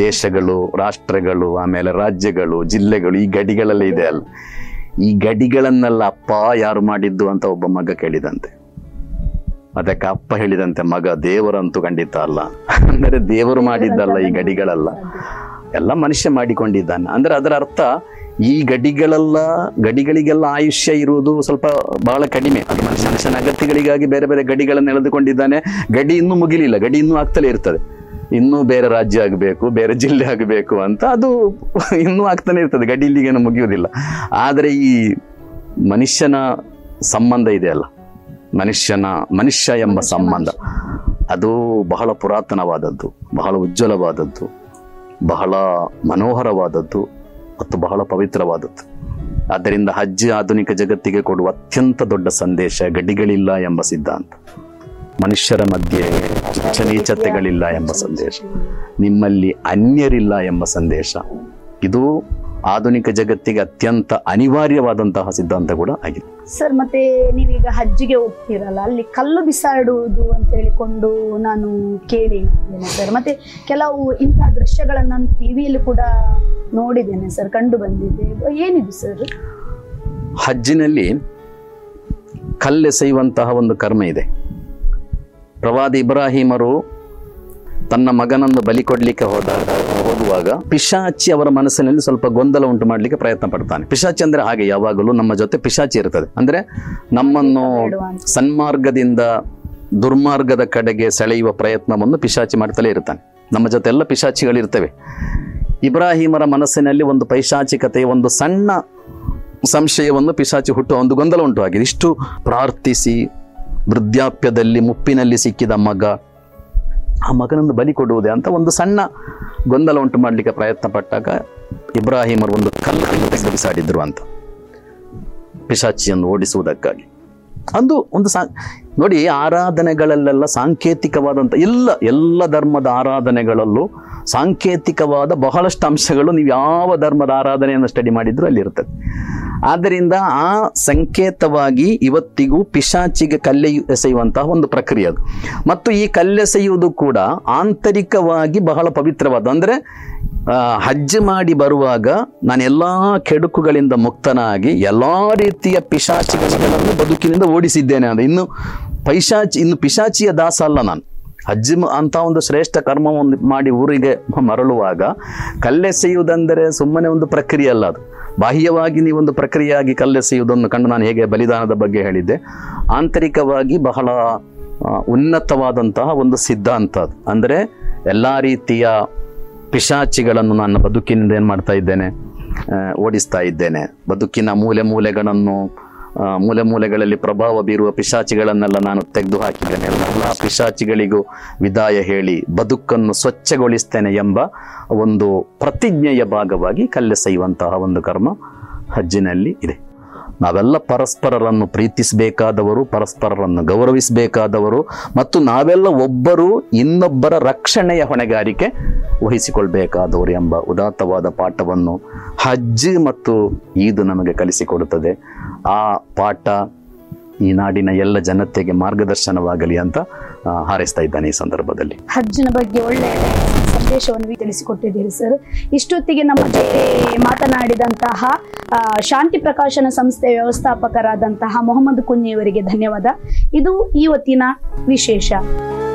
ದೇಶಗಳು, ರಾಷ್ಟ್ರಗಳು, ಆಮೇಲೆ ರಾಜ್ಯಗಳು, ಜಿಲ್ಲೆಗಳು ಈ ಗಡಿಗಳೆಲ್ಲ ಇದೆ ಅಲ್ಲ, ಈ ಗಡಿಗಳನ್ನೆಲ್ಲ ಅಪ್ಪ ಯಾರು ಮಾಡಿದ್ದು ಅಂತ ಒಬ್ಬ ಮಗ ಕೇಳಿದಂತೆ. ಅದಕ್ಕೆ ಅಪ್ಪ ಹೇಳಿದಂತೆ, ಮಗ ದೇವರಂತೂ ಖಂಡಿತ ಅಲ್ಲ, ಅಂದರೆ ದೇವರು ಮಾಡಿದ್ದಲ್ಲ ಈ ಗಡಿಗಳೆಲ್ಲ, ಎಲ್ಲ ಮನುಷ್ಯ ಮಾಡಿಕೊಂಡಿದ್ದಾನೆ. ಅಂದ್ರೆ ಅದರ ಅರ್ಥ ಈ ಗಡಿಗಳಿಗೆಲ್ಲ ಆಯುಷ್ಯ ಇರುವುದು ಸ್ವಲ್ಪ ಬಹಳ ಕಡಿಮೆ. ಅದು ಮನುಷ್ಯನ ಅಗತ್ಯಗಳಿಗಾಗಿ ಬೇರೆ ಬೇರೆ ಗಡಿಗಳನ್ನು ಎಳೆದುಕೊಂಡಿದ್ದಾನೆ. ಗಡಿ ಇನ್ನೂ ಮುಗಿಲಿಲ್ಲ, ಗಡಿ ಇನ್ನೂ ಆಗ್ತಲೇ ಇರ್ತದೆ. ಇನ್ನೂ ಬೇರೆ ರಾಜ್ಯ ಆಗಬೇಕು, ಬೇರೆ ಜಿಲ್ಲೆ ಆಗಬೇಕು ಅಂತ ಅದು ಇನ್ನೂ ಆಗ್ತಾನೆ ಇರ್ತದೆ, ಗಡಿ ಇಲ್ಲಿಗೇನು ಮುಗಿಯುವುದಿಲ್ಲ. ಆದರೆ ಈ ಮನುಷ್ಯನ ಸಂಬಂಧ ಇದೆಯಲ್ಲ, ಮನುಷ್ಯ ಎಂಬ ಸಂಬಂಧ, ಅದು ಬಹಳ ಪುರಾತನವಾದದ್ದು, ಬಹಳ ಉಜ್ವಲವಾದದ್ದು, ಬಹಳ ಮನೋಹರವಾದದ್ದು ಮತ್ತು ಬಹಳ ಪವಿತ್ರವಾದದ್ದು. ಆದ್ದರಿಂದ ಹಜ್ ಆಧುನಿಕ ಜಗತ್ತಿಗೆ ಕೊಡುವ ಅತ್ಯಂತ ದೊಡ್ಡ ಸಂದೇಶ ಗಡಿಗಳಿಲ್ಲ ಎಂಬ ಸಿದ್ಧಾಂತ, ಮನುಷ್ಯರ ಮಧ್ಯೆ ತುಚ್ಛ ನೀಚತೆಗಳಿಲ್ಲ ಎಂಬ ಸಂದೇಶ, ನಿಮ್ಮಲ್ಲಿ ಅನ್ಯರಿಲ್ಲ ಎಂಬ ಸಂದೇಶ. ಇದು ಆಧುನಿಕ ಜಗತ್ತಿಗೆ ಅತ್ಯಂತ ಅನಿವಾರ್ಯವಾದಂತಹ ಸಿದ್ಧಾಂತ ಕೂಡ ಆಗಿದೆ. ಸರ್, ಮತ್ತೆ ನೀವೀಗ ಹಜ್ಜಿಗೆ ಹೋಗ್ತಿರಲ್ಲ, ಅಲ್ಲಿ ಕಲ್ಲು ಬಿಸಾಡುವುದು ಅಂತ ಹೇಳಿಕೊಂಡು ನಾನು ಕೇಳಿದ್ದೇನೆ ಸರ್. ಮತ್ತೆ ಕೆಲವು ಇಂತಹ ದೃಶ್ಯಗಳನ್ನು ನಾನು ಟಿವಿಯಲ್ಲಿ ಕೂಡ ನೋಡಿದ್ದೇನೆ ಸರ್, ಕಂಡು ಬಂದಿದೆ. ಏನಿದು ಸರ್? ಹಜ್ಜಿನಲ್ಲಿ ಕಲ್ಲೆಸೆಯುವಂತಹ ಒಂದು ಕರ್ಮ ಇದೆ. ಪ್ರವಾದಿ ಇಬ್ರಾಹಿಮರು ತನ್ನ ಮಗನನ್ನು ಬಲಿ ಕೊಡ್ಲಿಕ್ಕೆ ಹೋಗುವಾಗ ಪಿಶಾಚಿ ಅವರ ಮನಸ್ಸಿನಲ್ಲಿ ಸ್ವಲ್ಪ ಗೊಂದಲ ಉಂಟು ಮಾಡಲಿಕ್ಕೆ ಪ್ರಯತ್ನ ಪಡ್ತಾನೆ. ಪಿಶಾಚಿ ಅಂದ್ರೆ ಹಾಗೆ, ಯಾವಾಗಲೂ ನಮ್ಮ ಜೊತೆ ಪಿಶಾಚಿ ಇರ್ತದೆ. ಅಂದ್ರೆ ನಮ್ಮನ್ನು ಸನ್ಮಾರ್ಗದಿಂದ ದುರ್ಮಾರ್ಗದ ಕಡೆಗೆ ಸೆಳೆಯುವ ಪ್ರಯತ್ನವನ್ನು ಪಿಶಾಚಿ ಮಾಡ್ತಲೇ ಇರ್ತಾನೆ. ನಮ್ಮ ಜೊತೆ ಎಲ್ಲ ಪಿಶಾಚಿಗಳಿರ್ತವೆ. ಇಬ್ರಾಹಿಮರ ಮನಸ್ಸಿನಲ್ಲಿ ಒಂದು ಪೈಶಾಚಿಕತೆಯ ಒಂದು ಸಣ್ಣ ಸಂಶಯವನ್ನು ಪಿಶಾಚಿ ಒಂದು ಗೊಂದಲ ಉಂಟು ಆಗಿದೆ. ಇಷ್ಟು ಪ್ರಾರ್ಥಿಸಿ ವೃದ್ಧಾಪ್ಯದಲ್ಲಿ ಮುಪ್ಪಿನಲ್ಲಿ ಸಿಕ್ಕಿದ ಮಗ, ಆ ಮಗನನ್ನು ಬಲಿ ಕೊಡುವುದೇ ಅಂತ ಒಂದು ಸಣ್ಣ ಗೊಂದಲ ಉಂಟು ಮಾಡಲಿಕ್ಕೆ ಪ್ರಯತ್ನ ಪಟ್ಟಾಗ ಇಬ್ರಾಹಿಮರು ಒಂದು ಕಲ್ಲನ್ನು ತೆಗೆದು ಬಿಸಾಡಿದ್ರು ಅಂತ, ಪಿಶಾಚಿಯನ್ನು ಓಡಿಸುವುದಕ್ಕಾಗಿ. ಅದು ಒಂದು ನೋಡಿ, ಆರಾಧನೆಗಳಲ್ಲೆಲ್ಲ ಸಾಂಕೇತಿಕವಾದಂಥ ಎಲ್ಲ ಧರ್ಮದ ಆರಾಧನೆಗಳಲ್ಲೂ ಸಾಂಕೇತಿಕವಾದ ಬಹಳಷ್ಟು ಅಂಶಗಳು ನೀವು ಯಾವ ಧರ್ಮದ ಆರಾಧನೆಯನ್ನು ಸ್ಟಡಿ ಮಾಡಿದ್ರು ಅಲ್ಲಿ ಇರ್ತದೆ. ಆದ್ದರಿಂದ ಆ ಸಂಕೇತವಾಗಿ ಇವತ್ತಿಗೂ ಪಿಶಾಚಿಗೆ ಕಲ್ಲೆಸೆಯುವಂತಹ ಒಂದು ಪ್ರಕ್ರಿಯೆ ಅದು. ಮತ್ತು ಈ ಕಲ್ಲೆಸೆಯುವುದು ಕೂಡ ಆಂತರಿಕವಾಗಿ ಬಹಳ ಪವಿತ್ರವಾದ, ಅಂದರೆ ಹಜ್ ಮಾಡಿ ಬರುವಾಗ ನಾನು ಎಲ್ಲ ಕೆಡುಕುಗಳಿಂದ ಮುಕ್ತನಾಗಿ ಎಲ್ಲ ರೀತಿಯ ಪಿಶಾಚಿಗಳನ್ನು ಬದುಕಿನಿಂದ ಓಡಿಸಿದ್ದೇನೆ ಅಂತ. ಇನ್ನು ಪಿಶಾಚಿಯ ದಾಸ ಅಲ್ಲ ನಾನು. ಹಜ್ ಅಂತ ಒಂದು ಶ್ರೇಷ್ಠ ಕರ್ಮವನ್ನು ಮಾಡಿ ಊರಿಗೆ ಮರಳುವಾಗ ಕಲ್ಲೆಸೆಯುವುದೆಂದರೆ ಸುಮ್ಮನೆ ಒಂದು ಪ್ರಕ್ರಿಯೆ ಅಲ್ಲ, ಅದು ಬಾಹ್ಯವಾಗಿ ನೀವೊಂದು ಪ್ರಕ್ರಿಯೆಯಾಗಿ ಕಲ್ಲೆಸೆಯುವುದನ್ನು ಕಂಡು ನಾನು ಹೇಗೆ ಬಲಿದಾನದ ಬಗ್ಗೆ ಹೇಳಿದ್ದೆ, ಆಂತರಿಕವಾಗಿ ಬಹಳ ಉನ್ನತವಾದಂತಹ ಒಂದು ಸಿದ್ಧಾಂತ ಅದು. ಅಂದರೆ ಎಲ್ಲ ರೀತಿಯ ಪಿಶಾಚಿಗಳನ್ನು ನನ್ನ ಬದುಕಿನಿಂದ ಏನು ಮಾಡ್ತಾ ಇದ್ದೇನೆ, ಓಡಿಸ್ತಾ ಇದ್ದೇನೆ. ಬದುಕಿನ ಮೂಲೆಗಳಲ್ಲಿ ಪ್ರಭಾವ ಬೀರುವ ಪಿಶಾಚಿಗಳನ್ನೆಲ್ಲ ನಾನು ತೆಗೆದು ಹಾಕಿದ್ದೇನೆ. ಎಲ್ಲ ಪಿಶಾಚಿಗಳಿಗೂ ವಿದಾಯ ಹೇಳಿ ಬದುಕನ್ನು ಸ್ವಚ್ಛಗೊಳಿಸ್ತೇನೆ ಎಂಬ ಒಂದು ಪ್ರತಿಜ್ಞೆಯ ಭಾಗವಾಗಿ ಕಲ್ಲೆಸೆಯುವಂತಹ ಒಂದು ಕರ್ಮ ಹಜ್ಜಿನಲ್ಲಿ ಇದೆ. ನಾವೆಲ್ಲ ಪರಸ್ಪರರನ್ನು ಪ್ರೀತಿಸಬೇಕಾದವರು, ಪರಸ್ಪರರನ್ನು ಗೌರವಿಸಬೇಕಾದವರು, ಮತ್ತು ನಾವೆಲ್ಲ ಒಬ್ಬರು ಇನ್ನೊಬ್ಬರ ರಕ್ಷಣೆಯ ಹೊಣೆಗಾರಿಕೆ ವಹಿಸಿಕೊಳ್ಬೇಕಾದವರು ಎಂಬ ಉದಾತ್ತವಾದ ಪಾಠವನ್ನು ಹಜ್ ಮತ್ತು ಈದ್ ನಮಗೆ ಕಲಿಸಿಕೊಡುತ್ತದೆ. ಆ ಪಾಠ ಈ ನಾಡಿನ ಎಲ್ಲ ಜನತೆಗೆ ಮಾರ್ಗದರ್ಶನವಾಗಲಿ ಅಂತ ಹಾರೈಸ್ತಾ ಇದ್ದಾನೆ ಈ ಸಂದರ್ಭದಲ್ಲಿ. ಹಜ್ಜಿನ ಬಗ್ಗೆ ಒಳ್ಳೆಯ ಸಂದೇಶವನ್ನು ತಿಳಿಸಿಕೊಟ್ಟಿದ್ದೀರಿ ಸರ್. ಇಷ್ಟೊತ್ತಿಗೆ ನಮ್ಮ ಜೊತೆ ಮಾತನಾಡಿದಂತಹ ಶಾಂತಿ ಪ್ರಕಾಶನ ಸಂಸ್ಥೆ ವ್ಯವಸ್ಥಾಪಕರಾದಂತಹ ಮೊಹಮ್ಮದ್ ಕುಂಜಿಯವರಿಗೆ ಧನ್ಯವಾದ. ಇದು ಇವತ್ತಿನ ವಿಶೇಷ.